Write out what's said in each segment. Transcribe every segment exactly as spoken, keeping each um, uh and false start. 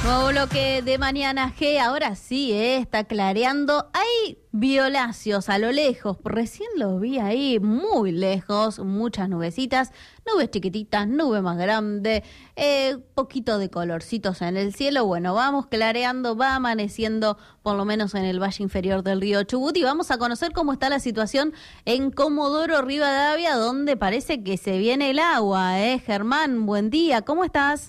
Nuevo bloque de Mañana G, ahora sí, eh, está clareando. Hay violáceos a lo lejos, recién los vi ahí, muy lejos, muchas nubecitas, nubes chiquititas, nube más grande, eh, poquito de colorcitos en el cielo. Bueno, vamos clareando, va amaneciendo, por lo menos en el valle inferior del río Chubut, y vamos a conocer cómo está la situación en Comodoro Rivadavia, donde parece que se viene el agua, eh. Germán, buen día, ¿cómo estás?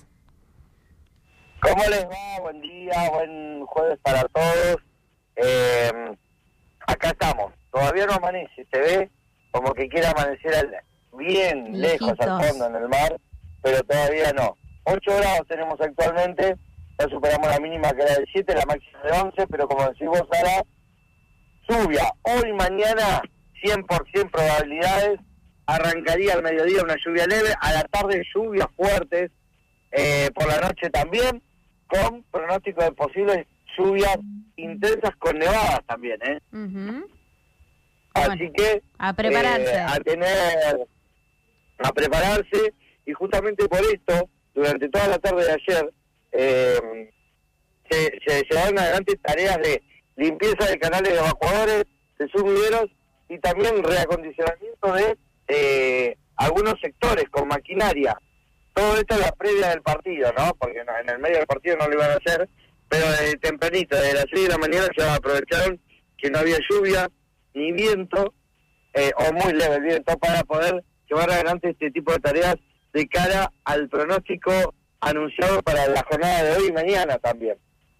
¿Cómo les va? Buen día, buen jueves para todos. Eh, acá estamos. Todavía no amanece, se ve como que quiere amanecer al, bien Lejitos. lejos al fondo en el mar, pero todavía no. ocho grados tenemos actualmente, ya superamos la mínima que era de siete, la máxima de once, pero como decís vos, Sara, lluvia. Hoy, mañana, cien por ciento probabilidades. Arrancaría al mediodía una lluvia leve, a la tarde lluvias fuertes, eh, por la noche también, con pronóstico de posibles lluvias intensas con nevadas también, ¿eh? Uh-huh. Así Bueno, que a prepararse. Eh, a tener, a prepararse, y justamente por esto, durante toda la tarde de ayer, eh, se, se llevaron adelante tareas de limpieza de canales de evacuadores, de sumideros, y también reacondicionamiento de eh, algunos sectores con maquinaria. Todo esto es la previa del partido, ¿no? Porque no, en el medio del partido no lo iban a hacer, pero de tempranito, de las seis de la mañana, ya aprovecharon que no había lluvia ni viento, eh, o muy leve el viento, para poder llevar adelante este tipo de tareas de cara al pronóstico anunciado para la jornada de hoy y mañana también.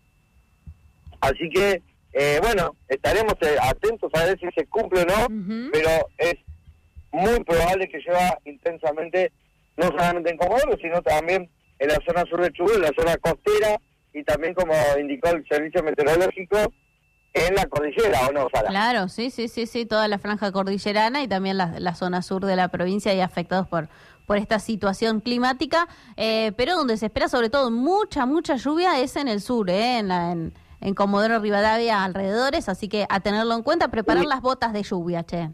Así que, eh, bueno, estaremos eh, atentos a ver si se cumple o no, uh-huh. pero es muy probable que llueva intensamente, no solamente en Comodoro, sino también en la zona sur de Chubut, en la zona costera, y también, como indicó el servicio meteorológico, en la cordillera, ¿o no, Sara? Claro, sí, sí, sí, sí, toda la franja cordillerana y también la, la zona sur de la provincia y afectados por, por esta situación climática, eh, pero donde se espera sobre todo mucha, mucha lluvia es en el sur, eh, en, la, en, en Comodoro Rivadavia, alrededores, así que a tenerlo en cuenta, preparar sí. las botas de lluvia, che.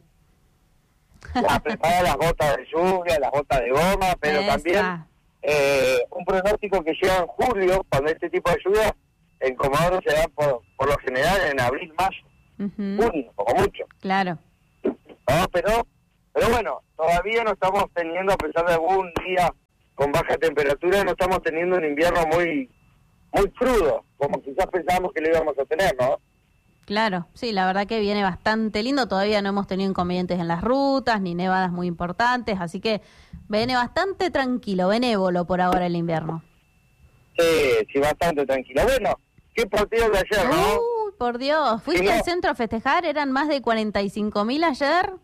A preparar las botas de lluvia, las botas de goma, pero Esa. también eh, un pronóstico que llega en julio, cuando este tipo de lluvia en Comodoro se da por, por lo general en abril, mayo, uh-huh. junio, poco mucho. Claro. No, pero, pero bueno, todavía no estamos teniendo, a pesar de algún día con baja temperatura, no estamos teniendo un invierno muy, muy crudo, como quizás pensábamos que lo íbamos a tener, ¿no? Claro, sí, la verdad que viene bastante lindo, todavía no hemos tenido inconvenientes en las rutas, ni nevadas muy importantes, así que viene bastante tranquilo, benévolo por ahora el invierno. Sí, sí, bastante tranquilo. Bueno, qué partido de ayer, ¿no? Uy, por Dios, ¿fuiste no. al centro a festejar? ¿Eran más de cuarenta y cinco mil ayer?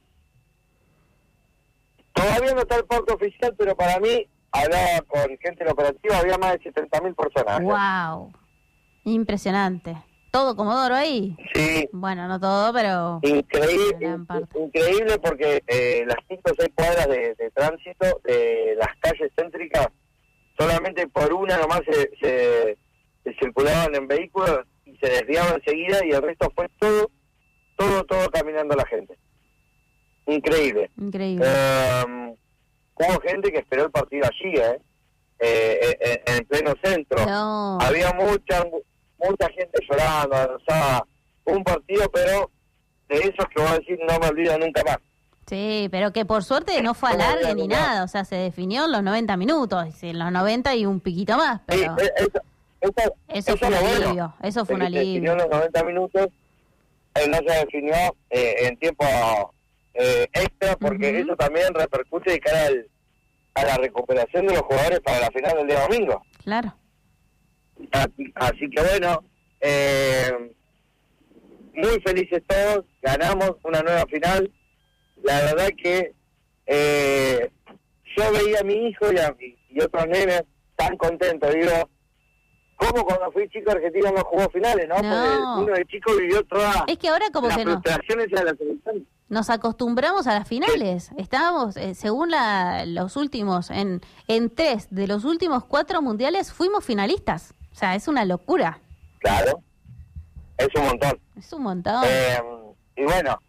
Todavía no está el parte oficial, pero para mí, hablaba con gente en operativa, había más de setenta mil personas. ¡Wow! Impresionante. ¿Todo Comodoro ahí? Sí. Bueno, no todo, pero... Increíble, increíble porque eh, las cinco o seis cuadras de, de tránsito de las calles céntricas, solamente por una nomás se, se, se circulaban en vehículos y se desviaban enseguida, y el resto fue todo, todo, todo caminando la gente. Increíble. Increíble. Um, hubo gente que esperó el partido allí, ¿eh? eh, eh en pleno centro. No. Había mucha... mucha gente llorando, o sea, un partido, pero de esos que voy a decir no me olvido nunca más. Sí, pero que por suerte no fue alargue ni nada, o sea, se definió en los noventa minutos, en los noventa y un piquito más, pero... Sí, eso, eso, eso fue un alivio, bueno. eso fue un alivio. Se definió en los noventa minutos, eh, no se definió eh, en tiempo eh, extra, porque uh-huh. eso también repercute de cara al, a la recuperación de los jugadores para la final del día domingo. Claro. Así, así que bueno, eh, muy felices todos, ganamos una nueva final. La verdad que eh, yo veía a mi hijo y a mi, y otros nenes tan contentos, digo, ¿cómo cuando fui chico Argentina no jugó finales, no? no? Porque uno de chico vivió todas es que ahora como las que frustraciones no. de la selección. Nos acostumbramos a las finales. Sí. Estábamos, eh, según la, los últimos, en, en tres de los últimos cuatro mundiales fuimos finalistas. O sea, es una locura. Claro, es un montón. Es un montón. Eh, y bueno,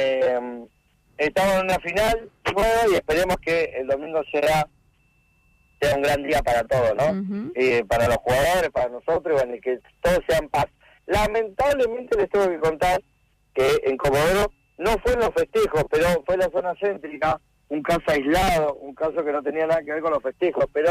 eh, estamos en una final nueva y esperemos que el domingo sea sea un gran día para todos, ¿no? Uh-huh. Eh, para los jugadores, para nosotros, en el que todos sean paz. Lamentablemente les tengo que contar que en Comodoro no fue en los festejos, pero fue en la zona céntrica, un caso aislado, un caso que no tenía nada que ver con los festejos, pero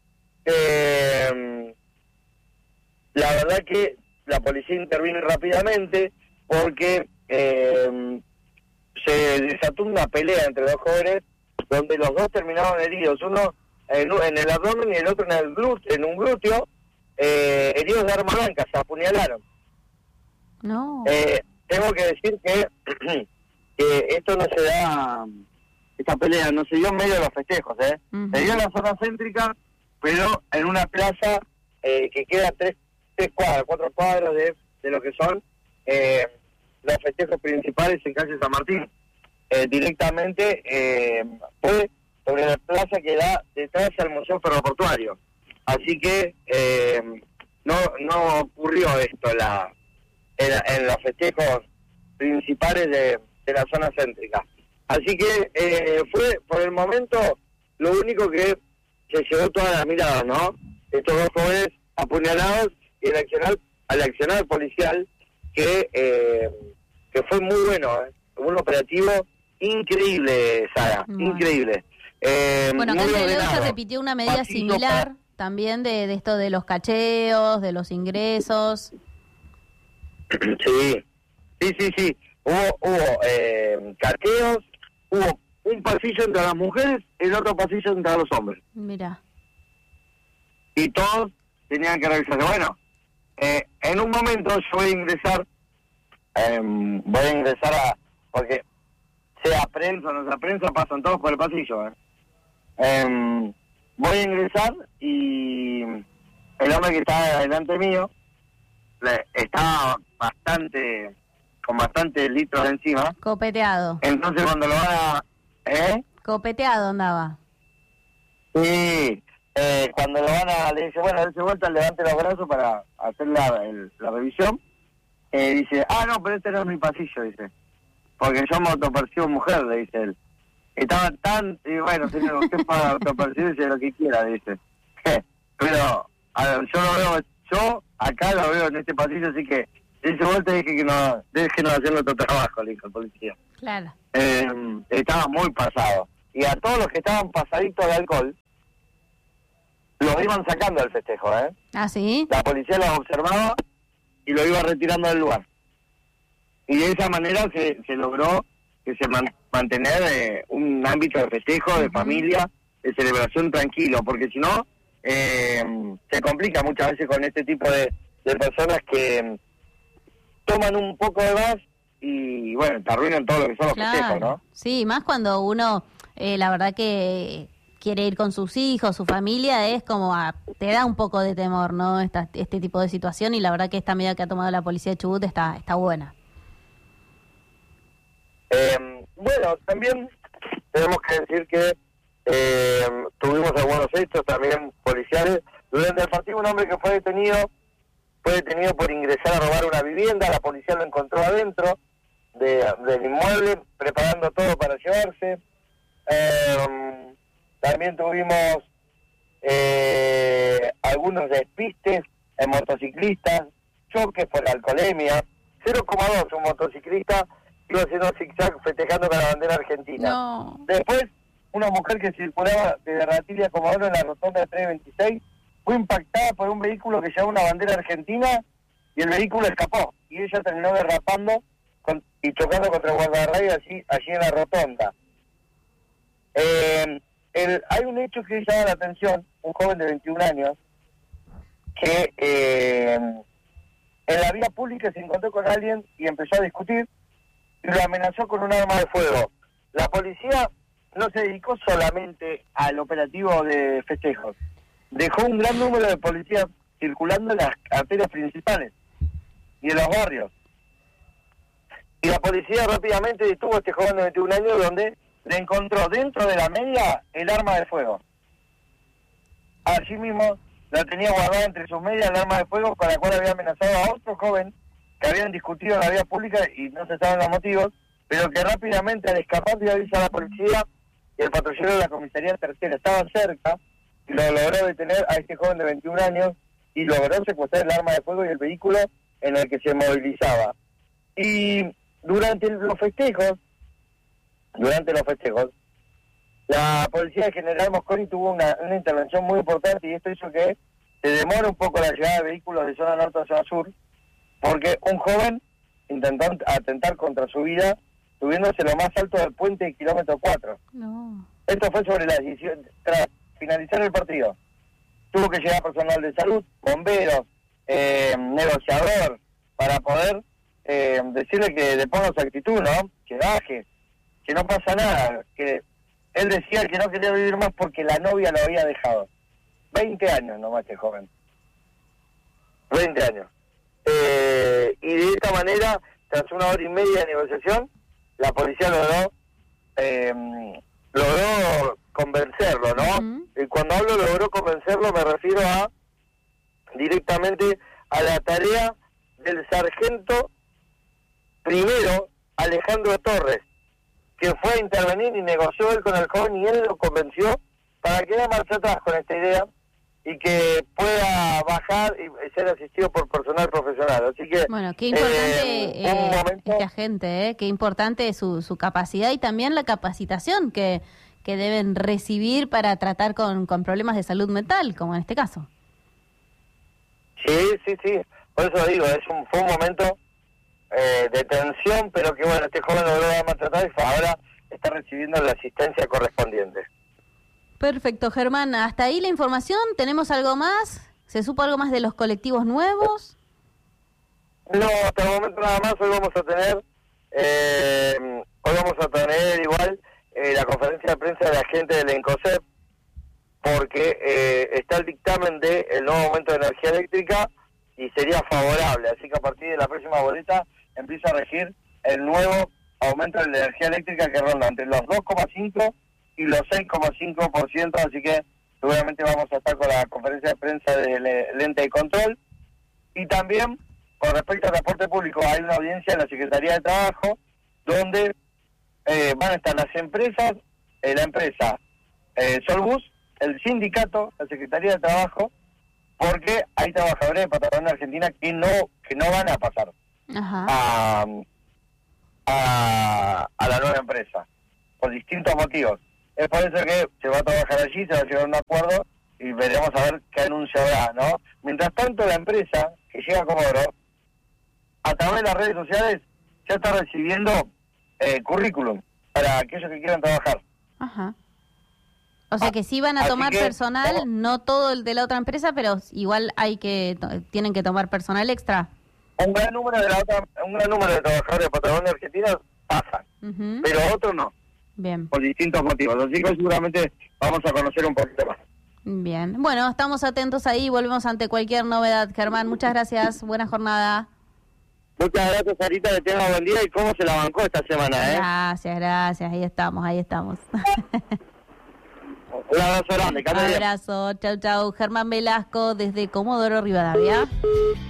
eh, la verdad que la policía intervino rápidamente porque eh, se desató una pelea entre dos jóvenes donde los dos terminaron heridos, uno en, en el abdomen y el otro en el glúteo, en un glúteo, eh, heridos de arma blanca, se apuñalaron. No. Eh, tengo que decir que, que esto no se da, esta pelea no se dio en medio de los festejos, ¿eh? Uh-huh. Se dio en la zona céntrica, pero en una plaza eh, que queda tres, tres cuadras, cuatro cuadras de, de lo que son eh, los festejos principales en calle San Martín. Eh, directamente eh, fue sobre la plaza que da detrás al Museo Ferroportuario. Así que eh, no no ocurrió esto la, en, en los festejos principales de, de la zona céntrica. Así que eh, fue por el momento lo único que se llevó todas las miradas, ¿no? Estos dos jóvenes apuñalados y el accionar, al accionar policial que, eh, que fue muy bueno, ¿eh? Un operativo increíble, Sara, bueno. increíble. Eh, bueno, acá en Trelew se repitió una medida Pasillo similar para... también de, de esto de los cacheos, de los ingresos. Sí, sí, sí, sí. Hubo, hubo eh, cacheos, hubo un pasillo entre las mujeres y el otro pasillo entre los hombres. Mira. Y todos tenían que revisarse. Bueno, eh, en un momento yo voy a ingresar, eh, voy a ingresar a... porque sea prensa o no sea prensa, pasan todos por el pasillo. ¿eh? Eh, voy a ingresar y el hombre que estaba delante mío le, estaba bastante, con bastantes litros encima. Copeteado. Entonces cuando lo van a... ¿Eh? Copeteado andaba. Sí, eh, cuando lo van a... Le dice, bueno, dése vuelta, levante los brazos para hacer la, el, la revisión. Eh, dice, ah, no, pero este no es mi pasillo, dice. Porque yo me autopercibo mujer, le dice él. Estaba tan... Y bueno, señor, usted para autopercibirse lo que quiera, dice. Pero a ver, yo lo veo, yo acá lo veo en este pasillo, así que dice vuelta y dije que no, déjenos hacer nuestro trabajo, le dijo el policía. Claro. Eh, estaba muy pasado. Y a todos los que estaban pasaditos de alcohol, los iban sacando del festejo, ¿eh? ¿Ah, sí? La policía los observaba y lo iba retirando del lugar. Y de esa manera se, se logró que se man, mantener eh, un ámbito de festejo, de uh-huh. familia, de celebración tranquilo, porque si no, eh, se complica muchas veces con este tipo de, de personas que um, toman un poco de más y, bueno, te arruinan todo lo que son los claro. festejos, ¿no? Sí, más cuando uno, eh, la verdad que quiere ir con sus hijos, su familia, es como, a, te da un poco de temor, ¿no? Esta, este tipo de situación, y la verdad que esta medida que ha tomado la policía de Chubut está, está buena. Eh, bueno, también tenemos que decir que eh, tuvimos algunos hechos también policiales. Durante el partido, un hombre que fue detenido, fue detenido por ingresar a robar una vivienda. La policía lo encontró adentro de, del inmueble, preparando todo para llevarse. Eh, también tuvimos eh, algunos despistes en motociclistas, choques por la alcoholemia. cero coma dos un motociclista iba haciendo zigzag festejando con la bandera argentina. No. Después, una mujer que circulaba desde Ratillo a Comodoro en la rotonda de tres veintiséis fue impactada por un vehículo que llevaba una bandera argentina y el vehículo escapó. Y ella terminó derrapando con, y chocando contra el guardarrayos allí, allí en la rotonda. Eh, el, hay un hecho que llama la atención, un joven de veintiún años, que eh, en la vía pública se encontró con alguien y empezó a discutir, y lo amenazó con un arma de fuego. La policía no se dedicó solamente al operativo de festejos. Dejó un gran número de policías circulando en las arterias principales y en los barrios. Y la policía rápidamente detuvo a este joven de veintiún años, donde le encontró dentro de la media el arma de fuego. Allí mismo la tenía guardada entre sus medias el arma de fuego, con la cual había amenazado a otro joven que habían discutido en la vía pública y no se saben los motivos, pero que rápidamente al escapar dio aviso a la policía y el patrullero de la comisaría tercera estaban cerca, lo logró detener a este joven de veintiún años y logró secuestrar el arma de fuego y el vehículo en el que se movilizaba. Y durante los festejos, durante los festejos, la policía de General Mosconi tuvo una, una intervención muy importante y esto hizo que se demore un poco la llegada de vehículos de zona norte a zona sur, porque un joven intentó atentar contra su vida subiéndose lo más alto del puente de kilómetro cuatro. No. Esto fue sobre las dieciocho, tras finalizar el partido. Tuvo que llegar personal de salud, bomberos, eh, negociador, para poder eh, decirle que le ponga su actitud, ¿no? Que baje, que no pasa nada, que él decía que no quería vivir más porque la novia lo había dejado. veinte años nomás este joven. veinte años. Eh, y de esta manera, tras una hora y media de negociación, la policía logró eh, logró convencerlo, ¿no? Uh-huh. Y cuando hablo logró convencerlo me refiero a directamente a la tarea del sargento primero Alejandro Torres, que fue a intervenir y negoció él con el joven y él lo convenció para que dé marcha atrás con esta idea y que pueda bajar y ser asistido por personal profesional. Así que bueno, qué importante eh, eh, momento... este agente, eh, qué importante su, su capacidad y también la capacitación que, que deben recibir para tratar con, con problemas de salud mental, como en este caso. Sí, sí, sí. Por eso digo, es un, fue un momento eh, de tensión, pero que bueno, este joven logró dar marcha atrás y ahora está recibiendo la asistencia correspondiente. Perfecto, Germán. Hasta ahí la información. ¿Tenemos algo más? ¿Se supo algo más de los colectivos nuevos? No, hasta el momento nada más. Hoy vamos a tener, eh, hoy vamos a tener igual eh, la conferencia de prensa de la gente del ENCOSEP, porque eh, está el dictamen del nuevo aumento de energía eléctrica y sería favorable. Así que a partir de la próxima boleta empieza a regir el nuevo aumento de la energía eléctrica que ronda entre los dos coma cinco y los seis coma cinco por ciento, así que seguramente vamos a estar con la conferencia de prensa del ente de control. Y también, con respecto al transporte público, hay una audiencia en la Secretaría de Trabajo, donde eh, van a estar las empresas, eh, la empresa eh, Solbus, el sindicato, la Secretaría de Trabajo, porque hay trabajadores de Patagonia Argentina que no que no van a pasar Ajá. A, a, a la nueva empresa, por distintos motivos. Es por eso que se va a trabajar allí, se va a llegar a un acuerdo y veremos a ver qué anuncio habrá, ¿no? Mientras tanto, la empresa que llega a Comodoro, a través de las redes sociales, ya está recibiendo eh, currículum para aquellos que quieran trabajar. Ajá. O sea que sí van a Así tomar que, personal, vamos, no todo el de la otra empresa, pero igual hay que to- tienen que tomar personal extra. Un gran número de la otra, un gran número de trabajadores de Patagonia Argentina pasan, Uh-huh. pero otros no, Bien, por distintos motivos. Así que seguramente vamos a conocer un poquito más. bien. Bueno, estamos atentos ahí, volvemos ante cualquier novedad, Germán. Muchas gracias, buena jornada. Muchas gracias, Sarita, que tenga buen día y cómo se la bancó esta semana, ¿eh? Gracias, gracias, ahí estamos, ahí estamos. Un abrazo grande, Un abrazo, chau, chau. Germán Velasco desde Comodoro Rivadavia.